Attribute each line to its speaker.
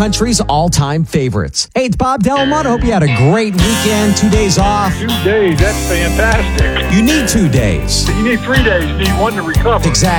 Speaker 1: country's all-time favorites. Hey, it's Bob Delamont. Hope you had a great weekend. 2 days off.
Speaker 2: 2 days, that's fantastic.
Speaker 1: You need 2 days.
Speaker 2: You need 3 days. You need one to recover.
Speaker 1: Exactly.